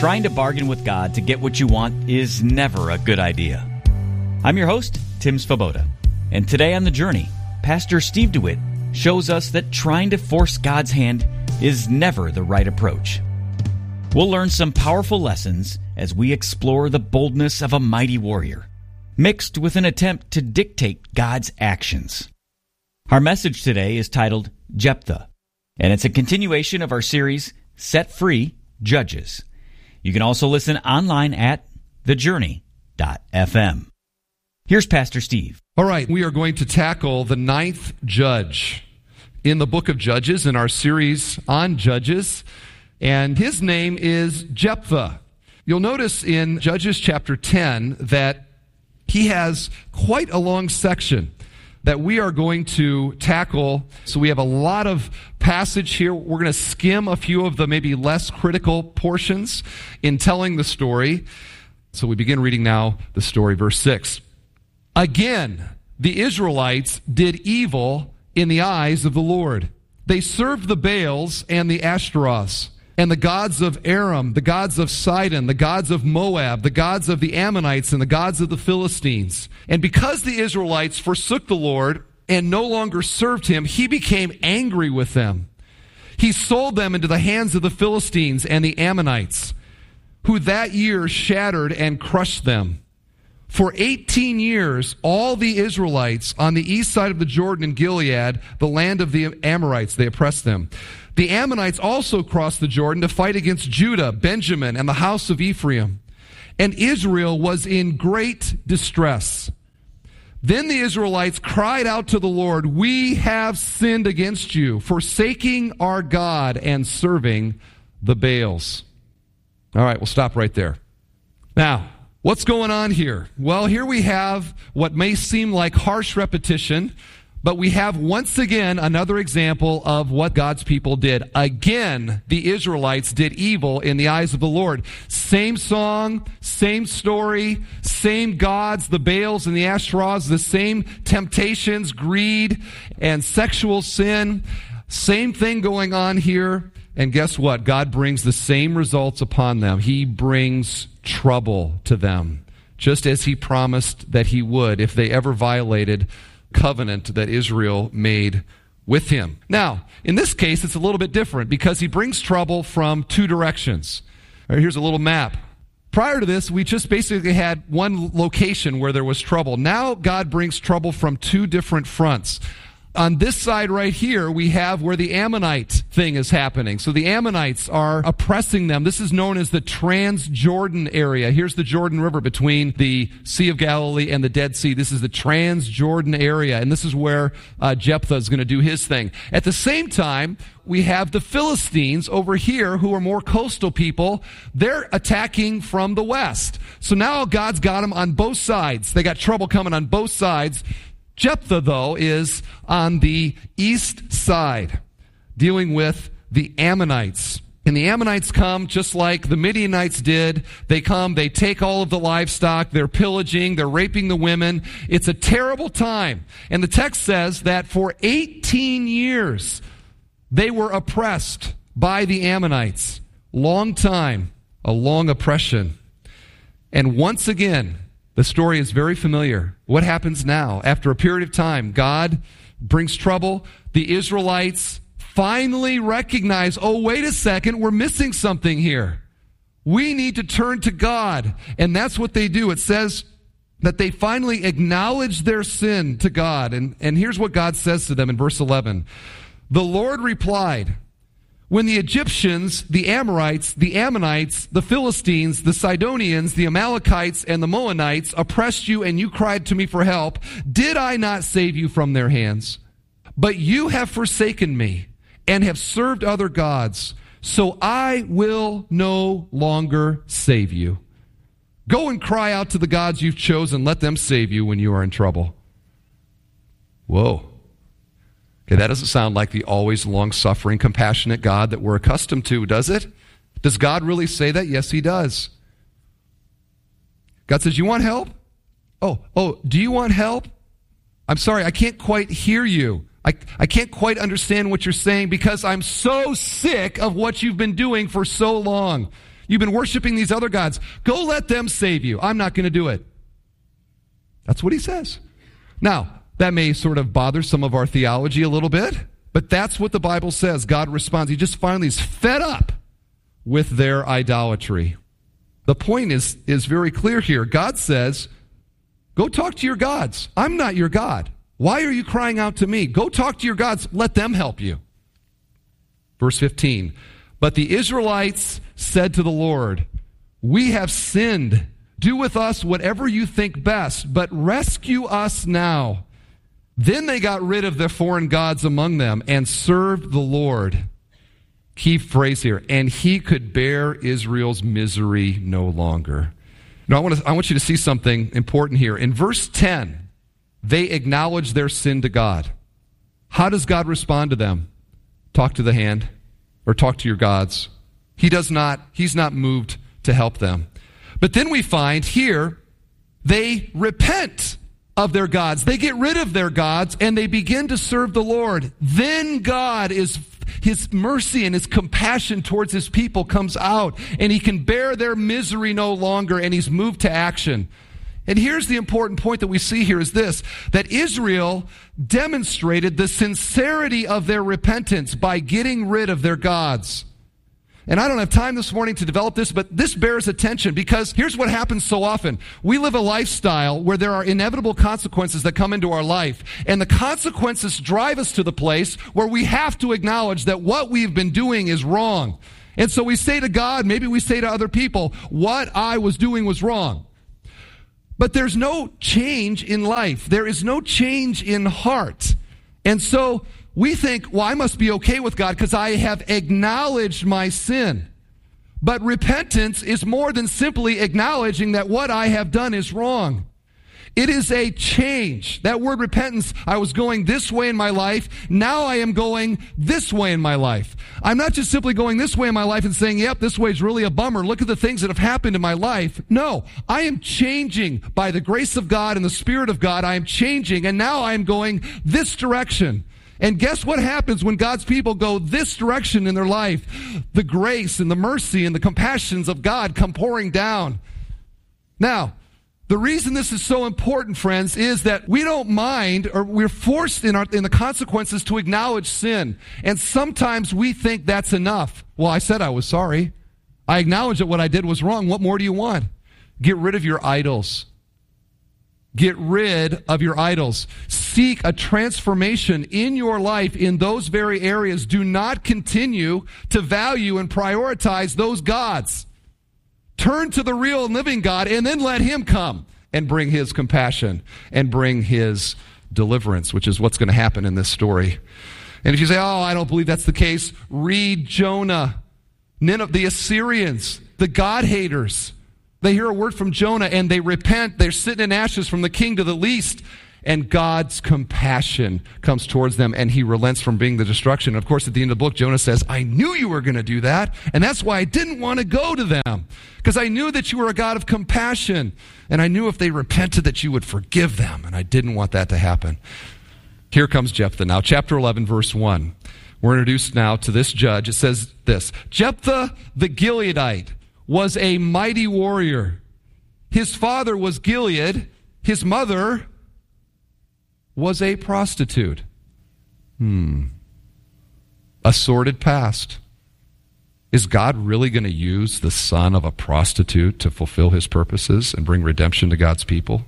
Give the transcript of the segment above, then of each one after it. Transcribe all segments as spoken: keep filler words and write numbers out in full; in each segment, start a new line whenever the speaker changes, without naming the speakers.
trying to bargain with God to get what you want is never a good idea. I'm your host, Tim Svoboda, and today on The Journey, Pastor Steve DeWitt shows us that trying to force God's hand is never the right approach. We'll learn some powerful lessons as we explore the boldness of a mighty warrior, mixed with an attempt to dictate God's actions. Our message today is titled Jephthah, and it's a continuation of our series, Set Free Judges. You can also listen online at the journey dot f m. Here's Pastor Steve.
All right, we are going to tackle the ninth judge in the book of Judges in our series on Judges, and his name is Jephthah. You'll notice in Judges chapter ten that he has quite a long section that we are going to tackle. So we have a lot of passage here. We're going to skim a few of the maybe less critical portions in telling the story. So we begin reading now the story, verse six. Again, the Israelites did evil in the eyes of the Lord. They served the Baals and the Ashtaroths, and the gods of Aram, the gods of Sidon, the gods of Moab, the gods of the Ammonites, and the gods of the Philistines. And because the Israelites forsook the Lord and no longer served him, he became angry with them. He sold them into the hands of the Philistines and the Ammonites, who that year shattered and crushed them. For eighteen years, all the Israelites on the east side of the Jordan in Gilead, the land of the Amorites, they oppressed them. The Ammonites also crossed the Jordan to fight against Judah, Benjamin, and the house of Ephraim. And Israel was in great distress. Then the Israelites cried out to the Lord, "We have sinned against you, forsaking our God and serving the Baals." All right, we'll stop right there. Now, what's going on here? Well, here we have what may seem like harsh repetition, but we have once again another example of what God's people did. Again, the Israelites did evil in the eyes of the Lord. Same song, same story, same gods, the Baals and the Ashtaroths, the same temptations, greed, and sexual sin. Same thing going on here. And guess what? God brings the same results upon them. He brings trouble to them, just as he promised that he would if they ever violated covenant that Israel made with him. Now, in this case, it's a little bit different because he brings trouble from two directions. All right, here's a little map. Prior to this, we just basically had one location where there was trouble. Now, God brings trouble from two different fronts. On this side right here, we have where the Ammonite thing is happening. So the Ammonites are oppressing them. This is known as the Transjordan area. Here's the Jordan River between the Sea of Galilee and the Dead Sea. This is the Transjordan area, and this is where uh, Jephthah is going to do his thing. At the same time, we have the Philistines over here who are more coastal people. They're attacking from the west. So now God's got them on both sides. They got trouble coming on both sides. Jephthah, though, is on the east side, dealing with the Ammonites. And the Ammonites come just like the Midianites did. They come, they take all of the livestock, they're pillaging, they're raping the women. It's a terrible time. And the text says that for eighteen years, they were oppressed by the Ammonites. Long time, a long oppression. And once again, the story is very familiar. What happens now? After a period of time, God brings trouble. The Israelites finally recognize, oh, wait a second, we're missing something here. We need to turn to God. And that's what they do. It says that they finally acknowledge their sin to God. And, and here's what God says to them in verse eleven. The Lord replied, "When the Egyptians, the Amorites, the Ammonites, the Philistines, the Sidonians, the Amalekites, and the Moabites oppressed you and you cried to me for help, did I not save you from their hands? But you have forsaken me and have served other gods, so I will no longer save you. Go and cry out to the gods you've chosen. Let them save you when you are in trouble." Whoa. Okay, that doesn't sound like the always long-suffering, compassionate God that we're accustomed to, does it? Does God really say that? Yes, he does. God says, you want help? Oh, oh, do you want help? I'm sorry, I can't quite hear you. I, I can't quite understand what you're saying because I'm so sick of what you've been doing for so long. You've been worshiping these other gods. Go let them save you. I'm not going to do it. That's what he says. Now, that may sort of bother some of our theology a little bit, but that's what the Bible says. God responds. He just finally is fed up with their idolatry. The point is, is very clear here. God says, go talk to your gods. I'm not your God. Why are you crying out to me? Go talk to your gods. Let them help you. Verse fifteen, but the Israelites said to the Lord, we have sinned. Do with us whatever you think best, but rescue us now. Then they got rid of their foreign gods among them and served the Lord. Key phrase here, and he could bear Israel's misery no longer. Now, I want to, I want you to see something important here. In verse ten, they acknowledge their sin to God. How does God respond to them? Talk to the hand, or talk to your gods. He does not, he's not moved to help them. But then we find here, they repent of their gods. They get rid of their gods, and they begin to serve the Lord. Then God is, his mercy and his compassion towards his people comes out, and he can bear their misery no longer, and he's moved to action. And here's the important point that we see here is this, that Israel demonstrated the sincerity of their repentance by getting rid of their gods. And I don't have time this morning to develop this, but this bears attention because here's what happens so often. We live a lifestyle where there are inevitable consequences that come into our life, and the consequences drive us to the place where we have to acknowledge that what we've been doing is wrong. And so we say to God, maybe we say to other people, what I was doing was wrong. But there's no change in life. There is no change in heart. And so we think, well, I must be okay with God because I have acknowledged my sin. But repentance is more than simply acknowledging that what I have done is wrong. It is a change. That word repentance, I was going this way in my life. Now I am going this way in my life. I'm not just simply going this way in my life and saying, yep, this way is really a bummer. Look at the things that have happened in my life. No, I am changing by the grace of God and the Spirit of God. I am changing, and now I am going this direction. And guess what happens when God's people go this direction in their life? The grace and the mercy and the compassions of God come pouring down. Now, the reason this is so important, friends, is that we don't mind, or we're forced in, our, in the consequences to acknowledge sin. And sometimes we think that's enough. Well, I said I was sorry. I acknowledge that what I did was wrong. What more do you want? Get rid of your idols. Get rid of your idols. Seek a transformation in your life in those very areas. Do not continue to value and prioritize those gods. Turn to the real and living God, and then let him come and bring his compassion and bring his deliverance, which is what's going to happen in this story. And if you say, oh, I don't believe that's the case, read Jonah. Nineveh, the Assyrians, the God-haters, they hear a word from Jonah and they repent. They're sitting in ashes from the king to the least. And God's compassion comes towards them, and he relents from being the destruction. Of course, at the end of the book, Jonah says, I knew you were going to do that, and that's why I didn't want to go to them, because I knew that you were a God of compassion, and I knew if they repented that you would forgive them, and I didn't want that to happen. Here comes Jephthah now. Chapter eleven, verse one. We're introduced now to this judge. It says this, Jephthah the Gileadite was a mighty warrior. His father was Gilead. His mother was a prostitute. Hmm. A sordid past. Is God really going to use the son of a prostitute to fulfill his purposes and bring redemption to God's people?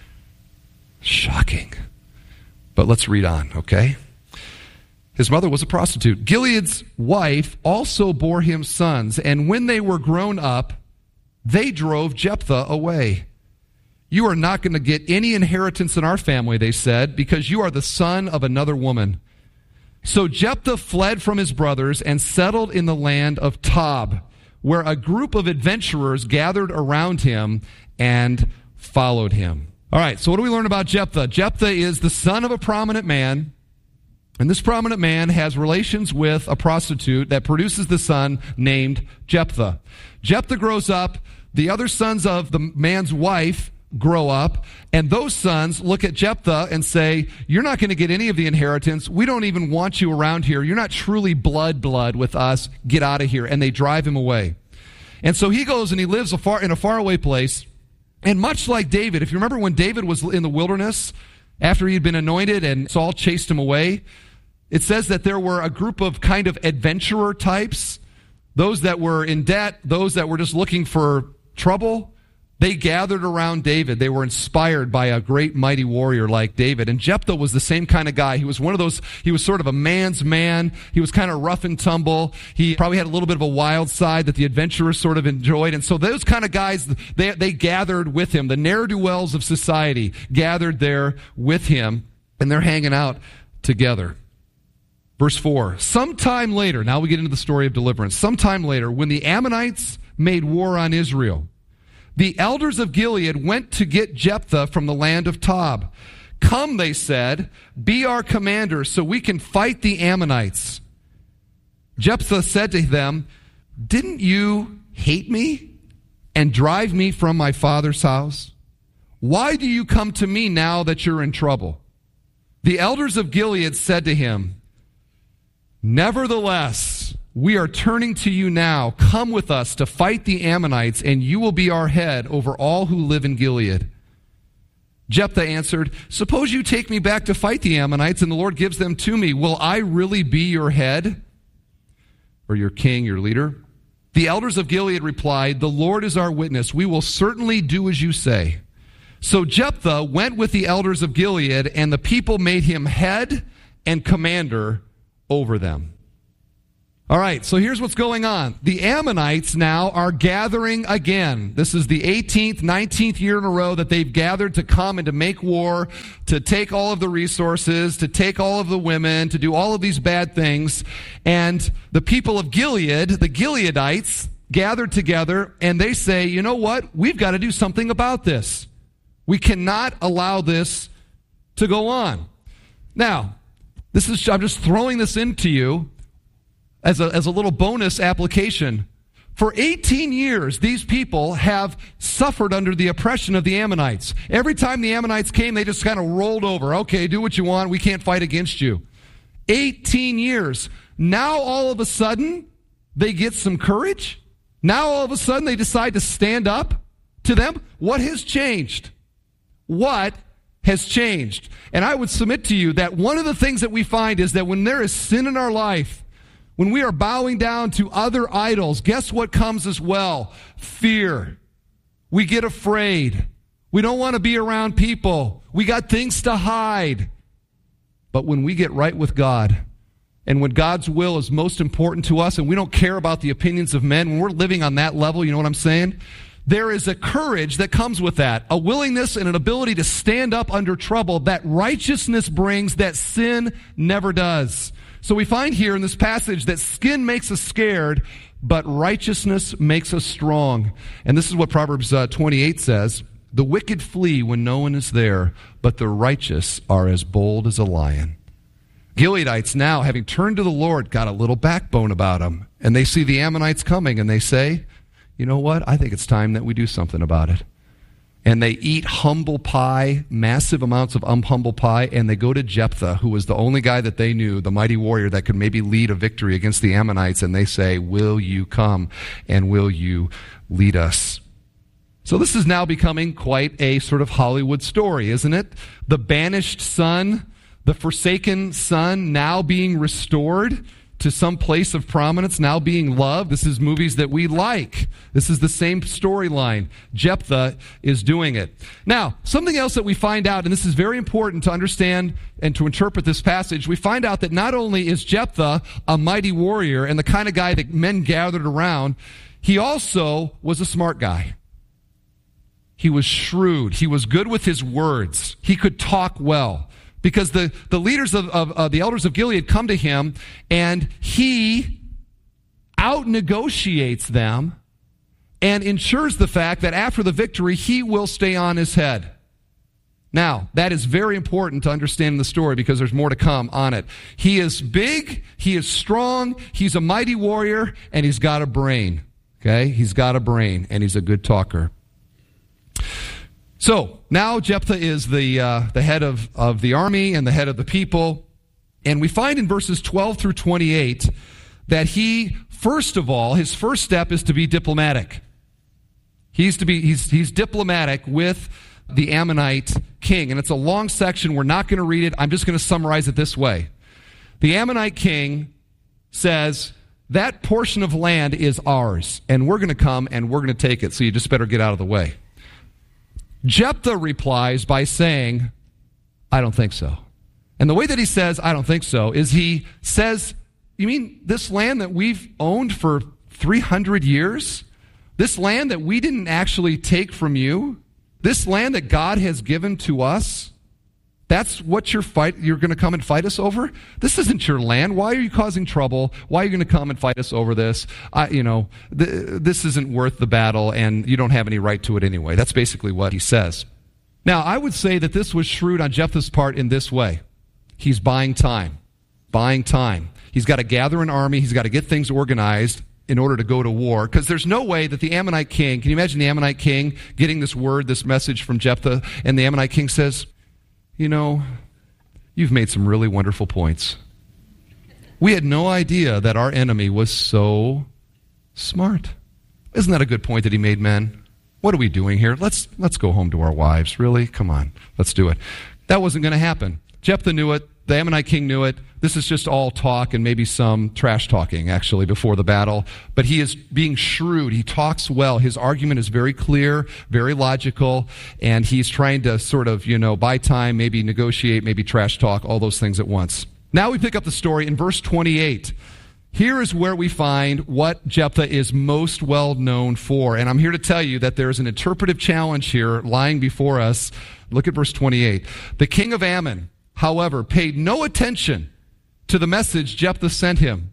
Shocking. But let's read on, okay? His mother was a prostitute. Gilead's wife also bore him sons, and when they were grown up, they drove Jephthah away. You are not going to get any inheritance in our family, they said, because you are the son of another woman. So Jephthah fled from his brothers and settled in the land of Tob, where a group of adventurers gathered around him and followed him. All right, so what do we learn about Jephthah? Jephthah is the son of a prominent man, and this prominent man has relations with a prostitute that produces the son named Jephthah. Jephthah grows up. The other sons of the man's wife grow up, and those sons look at Jephthah and say, you're not going to get any of the inheritance. We don't even want you around here. You're not truly blood blood with us. Get out of here. And they drive him away. And so he goes and he lives a far, in a faraway place. And much like David, if you remember when David was in the wilderness, after he had been anointed and Saul chased him away, it says that there were a group of kind of adventurer types, those that were in debt, those that were just looking for trouble. They gathered around David. They were inspired by a great mighty warrior like David. And Jephthah was the same kind of guy. He was one of those, he was sort of a man's man. He was kind of rough and tumble. He probably had a little bit of a wild side that the adventurers sort of enjoyed. And so those kind of guys, they, they gathered with him. The ne'er-do-wells of society gathered there with him, and they're hanging out together. Verse four, sometime later, now we get into the story of deliverance. Sometime later, when the Ammonites made war on Israel, the elders of Gilead went to get Jephthah from the land of Tob. Come, they said, be our commander so we can fight the Ammonites. Jephthah said to them, didn't you hate me and drive me from my father's house? Why do you come to me now that you're in trouble? The elders of Gilead said to him, nevertheless, we are turning to you now. Come with us to fight the Ammonites, and you will be our head over all who live in Gilead. Jephthah answered, suppose you take me back to fight the Ammonites, and the Lord gives them to me. Will I really be your head? Or your king, your leader? The elders of Gilead replied, the Lord is our witness. We will certainly do as you say. So Jephthah went with the elders of Gilead, and the people made him head and commander over them. All right, so here's what's going on. The Ammonites now are gathering again. This is the eighteenth, nineteenth year in a row that they've gathered to come and to make war, to take all of the resources, to take all of the women, to do all of these bad things. And the people of Gilead, the Gileadites, gathered together and they say, you know what? We've got to do something about this. We cannot allow this to go on. Now, this is, I'm just throwing this into you as a, as a little bonus application. For eighteen years, these people have suffered under the oppression of the Ammonites. Every time the Ammonites came, they just kind of rolled over. Okay, do what you want. We can't fight against you. eighteen years. Now, all of a sudden, they get some courage. Now, all of a sudden, they decide to stand up to them. What has changed? What has changed? And I would submit to you that one of the things that we find is that when there is sin in our life, when we are bowing down to other idols, guess what comes as well? Fear. We get afraid. We don't want to be around people. We got things to hide. But when we get right with God, and when God's will is most important to us, and we don't care about the opinions of men, when we're living on that level, you know what I'm saying? There is a courage that comes with that, a willingness and an ability to stand up under trouble that righteousness brings that sin never does. So we find here in this passage that skin makes us scared, but righteousness makes us strong. And this is what Proverbs uh, twenty-eight says. The wicked flee when no one is there, but the righteous are as bold as a lion. Gileadites now, having turned to the Lord, got a little backbone about them. And they see the Ammonites coming and they say, you know what? I think it's time that we do something about it. And they eat humble pie, massive amounts of um, humble pie, and they go to Jephthah, who was the only guy that they knew, the mighty warrior that could maybe lead a victory against the Ammonites, and they say, will you come and will you lead us? So this is now becoming quite a sort of Hollywood story, isn't it? The banished son, the forsaken son now being restored to some place of prominence, now being loved. This is movies that we like. This is the same storyline. Jephthah is doing it. Now, something else that we find out, and this is very important to understand and to interpret this passage, we find out that not only is Jephthah a mighty warrior and the kind of guy that men gathered around, he also was a smart guy. He was shrewd. He was good with his words. He could talk well. Because the, the leaders of, of uh, the elders of Gilead come to him, and he out-negotiates them and ensures the fact that after the victory, he will stay on his head. Now, that is very important to understand the story because there's more to come on it. He is big, he is strong, he's a mighty warrior, and he's got a brain. Okay? He's got a brain, and he's a good talker. So, now Jephthah is the uh, the head of, of the army and the head of the people. And we find in verses twelve through twenty-eight that he, first of all, his first step is to be diplomatic. He's to be he's he's diplomatic with the Ammonite king. And it's a long section. We're not going to read it. I'm just going to summarize it this way. The Ammonite king says, that portion of land is ours, and we're going to come and we're going to take it, so you just better get out of the way. Jephthah replies by saying, I don't think so. And the way that he says, I don't think so, is he says, you mean this land that we've owned for three hundred years? This land that we didn't actually take from you? This land that God has given to us? That's what you're fight. You're going to come and fight us over? This isn't your land. Why are you causing trouble? Why are you going to come and fight us over this? I, you know, th- this isn't worth the battle, and you don't have any right to it anyway. That's basically what he says. Now, I would say that this was shrewd on Jephthah's part in this way. He's buying time. Buying time. He's got to gather an army. He's got to get things organized in order to go to war, because there's no way that the Ammonite king, can you imagine the Ammonite king getting this word, this message from Jephthah, and the Ammonite king says, you know, you've made some really wonderful points. We had no idea that our enemy was so smart. Isn't that a good point that he made, men? What are we doing here? Let's let's go home to our wives. Really? Come on. Let's do it. That wasn't going to happen. Jephthah knew it. The Ammonite king knew it. This is just all talk and maybe some trash talking, actually, before the battle. But he is being shrewd. He talks well. His argument is very clear, very logical, and he's trying to sort of, you know, buy time, maybe negotiate, maybe trash talk, all those things at once. Now we pick up the story in verse twenty-eight. Here is where we find what Jephthah is most well known for. And I'm here to tell you that there's an interpretive challenge here lying before us. Look at verse twenty-eight. The king of Ammon, however, paid no attention to the message Jephthah sent him.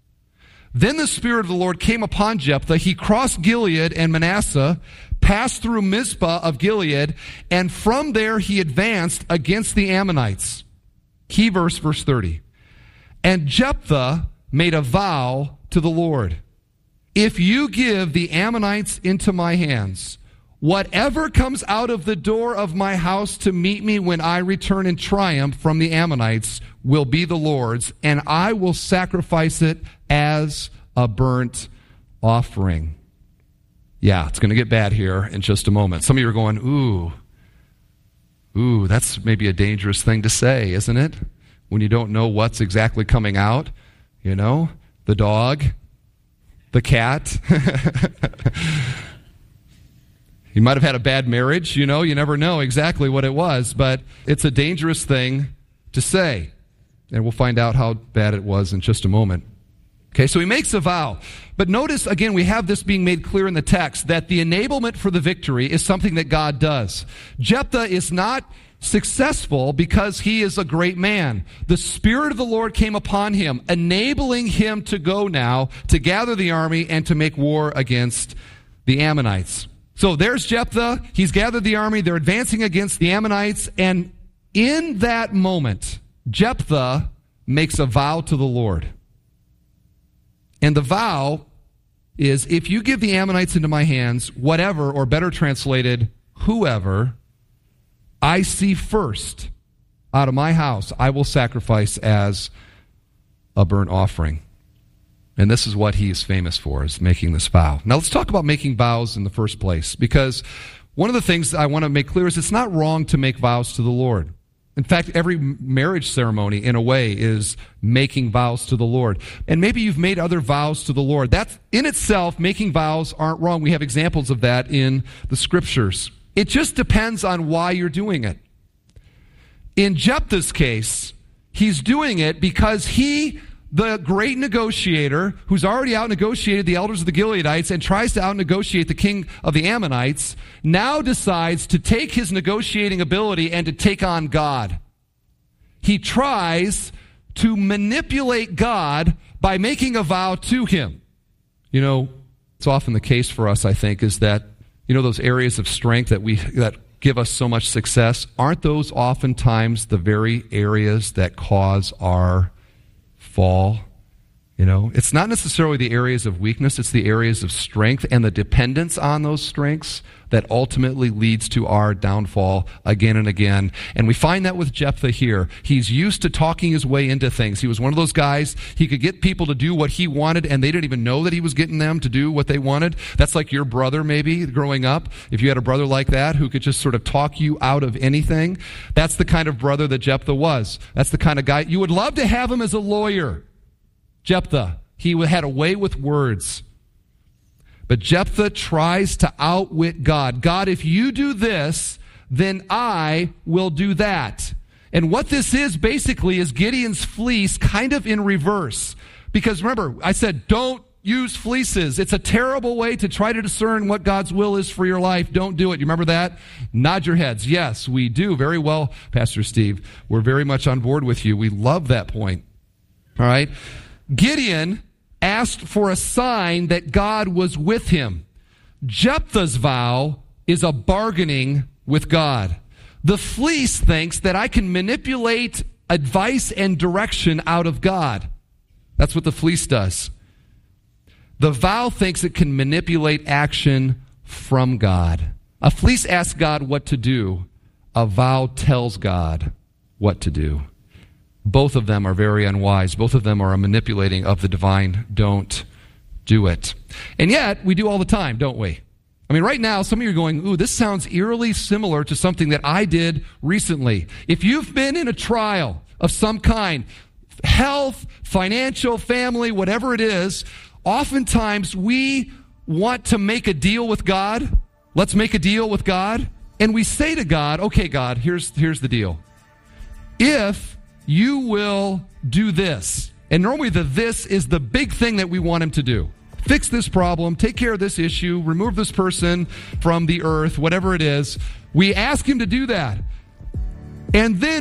Then the Spirit of the Lord came upon Jephthah. He crossed Gilead and Manasseh, passed through Mizpah of Gilead, and from there he advanced against the Ammonites. Key verse, verse thirty. And Jephthah made a vow to the Lord. If you give the Ammonites into my hands, whatever comes out of the door of my house to meet me when I return in triumph from the Ammonites will be the Lord's, and I will sacrifice it as a burnt offering. Yeah, it's going to get bad here in just a moment. Some of you are going, ooh, ooh, that's maybe a dangerous thing to say, isn't it? When you don't know what's exactly coming out, you know, the dog, the cat. You might have had a bad marriage, you know, you never know exactly what it was, but it's a dangerous thing to say. And we'll find out how bad it was in just a moment. Okay, so he makes a vow. But notice, again, we have this being made clear in the text, that the enablement for the victory is something that God does. Jephthah is not successful because he is a great man. The Spirit of the Lord came upon him, enabling him to go now to gather the army and to make war against the Ammonites. So there's Jephthah. He's gathered the army. They're advancing against the Ammonites. And in that moment, Jephthah makes a vow to the Lord. And the vow is, if you give the Ammonites into my hands, whatever, or better translated, whoever I see first out of my house, I will sacrifice as a burnt offering. And this is what he is famous for, is making this vow. Now let's talk about making vows in the first place, because one of the things I want to make clear is it's not wrong to make vows to the Lord. In fact, every marriage ceremony, in a way, is making vows to the Lord. And maybe you've made other vows to the Lord. That, in itself, making vows aren't wrong. We have examples of that in the Scriptures. It just depends on why you're doing it. In Jephthah's case, he's doing it because he, the great negotiator, who's already out-negotiated the elders of the Gileadites and tries to out-negotiate the king of the Ammonites, now decides to take his negotiating ability and to take on God. He tries to manipulate God by making a vow to him. You know, it's often the case for us, I think, is that, you know, those areas of strength that we that give us so much success, aren't those oftentimes the very areas that cause our fall You know, it's not necessarily the areas of weakness, it's the areas of strength and the dependence on those strengths that ultimately leads to our downfall again and again. And we find that with Jephthah here. He's used to talking his way into things. He was one of those guys, he could get people to do what he wanted, and they didn't even know that he was getting them to do what they wanted. That's like your brother, maybe, growing up. If you had a brother like that who could just sort of talk you out of anything, that's the kind of brother that Jephthah was. That's the kind of guy. You would love to have him as a lawyer. Jephthah, he had a way with words. But Jephthah tries to outwit God. God, if you do this, then I will do that. And what this is basically is Gideon's fleece kind of in reverse. Because remember, I said don't use fleeces. It's a terrible way to try to discern what God's will is for your life. Don't do it. You remember that? Nod your heads. Yes, we do. Very well, Pastor Steve. We're very much on board with you. We love that point. All right? Gideon asked for a sign that God was with him. Jephthah's vow is a bargaining with God. The fleece thinks that I can manipulate advice and direction out of God. That's what the fleece does. The vow thinks it can manipulate action from God. A fleece asks God what to do. A vow tells God what to do. Both of them are very unwise. Both of them are a manipulating of the divine. Don't do it. And yet, we do all the time, don't we? I mean, right now, some of you are going, ooh, this sounds eerily similar to something that I did recently. If you've been in a trial of some kind, health, financial, family, whatever it is, oftentimes we want to make a deal with God. Let's make a deal with God. And we say to God, okay, God, here's, here's the deal. If you will do this. And normally the this is the big thing that we want him to do. Fix this problem, take care of this issue, remove this person from the earth, whatever it is. We ask him to do that. And then